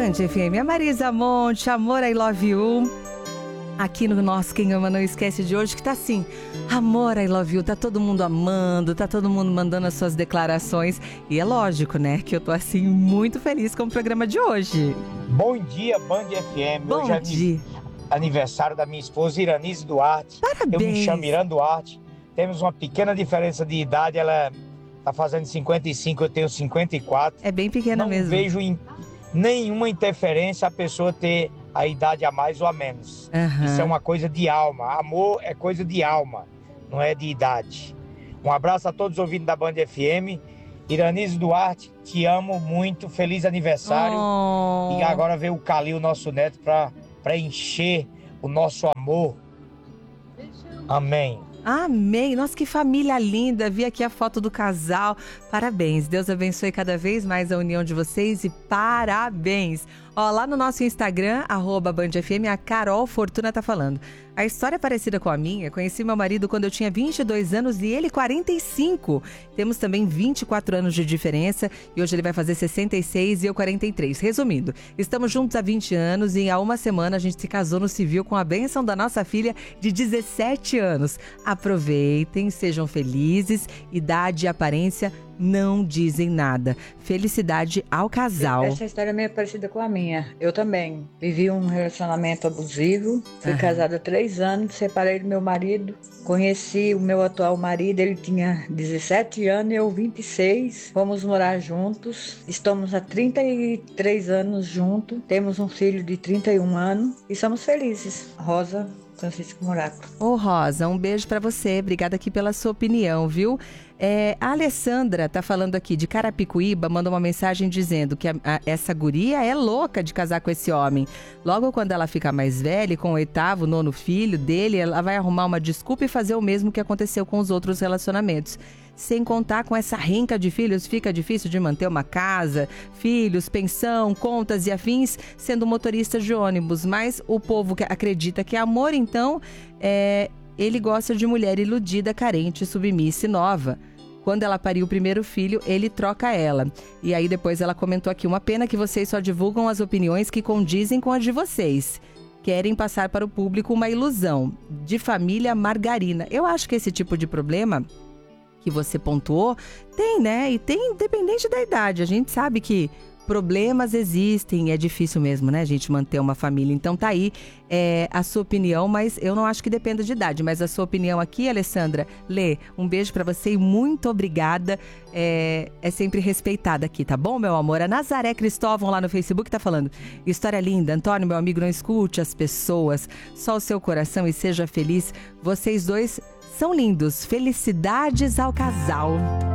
Band FM, a Marisa Monte, Amor, I Love You. Aqui no nosso Quem Ama Não Esquece de hoje, que tá assim, Amor, I Love You, tá todo mundo amando, tá todo mundo mandando as suas declarações. E é lógico, né, que eu tô assim muito feliz com o programa de hoje. Bom dia, Band FM. Bom hoje dia. É aniversário da minha esposa, Iranise Duarte. Parabéns. Eu me chamo Irã Duarte. Temos uma pequena diferença de idade, ela tá fazendo 55, eu tenho 54. É bem pequena mesmo. Não vejo nenhuma interferência a pessoa ter a idade a mais ou a menos. Isso é uma coisa de alma. Amor é coisa de alma, não é de idade. Um abraço a todos os ouvintes da Band FM. Iranise Duarte, te amo muito, feliz aniversário. E agora veio o Calil, nosso neto, para encher o nosso amor. Amém. Amém. Nossa, que família linda. Vi aqui a foto do casal. Parabéns. Deus abençoe cada vez mais a união de vocês e parabéns. Ó, lá no nosso Instagram, @BandFM, a Carol Fortuna tá falando. A história é parecida com a minha. Conheci meu marido quando eu tinha 22 anos e ele 45. Temos também 24 anos de diferença e hoje ele vai fazer 66 e eu 43. Resumindo, estamos juntos há 20 anos e há uma semana a gente se casou no civil com a bênção da nossa filha de 17 anos. Aproveitem, sejam felizes, idade e aparência não dizem nada. Felicidade ao casal. Essa história é meio parecida com a minha. Eu também vivi um relacionamento abusivo. Fui casada há 3 anos, separei do meu marido. Conheci o meu atual marido, ele tinha 17 anos e eu 26. Fomos morar juntos. Estamos há 33 anos juntos. Temos um filho de 31 anos e somos felizes. Rosa Francisco Morato. Ô Rosa, um beijo pra você. Obrigada aqui pela sua opinião, viu? A Alessandra tá falando aqui de Carapicuíba, mandou uma mensagem dizendo que essa guria é louca de casar com esse homem. Logo quando ela ficar mais velha, com o 8º, 9º filho dele, ela vai arrumar uma desculpa e fazer o mesmo que aconteceu com os outros relacionamentos. Sem contar com essa renca de filhos, fica difícil de manter uma casa, filhos, pensão, contas e afins, sendo motorista de ônibus. Mas o povo acredita que é amor, então, ele gosta de mulher iludida, carente, submissa e nova. Quando ela pariu o primeiro filho, ele troca ela. E aí depois ela comentou aqui, uma pena que vocês só divulgam as opiniões que condizem com as de vocês. Querem passar para o público uma ilusão. De família margarina. Eu acho que esse tipo de problema que você pontuou, tem, né? E tem independente da idade. A gente sabe que problemas existem, é difícil mesmo, né, a gente manter uma família. Então tá aí a sua opinião, mas eu não acho que dependa de idade. Mas a sua opinião aqui, Alessandra, Lê, um beijo pra você e muito obrigada. É sempre respeitada aqui, tá bom, meu amor? A Nazaré Cristóvão lá no Facebook tá falando, história linda, Antônio, meu amigo, não escute as pessoas, só o seu coração e seja feliz. Vocês dois são lindos. Felicidades ao casal.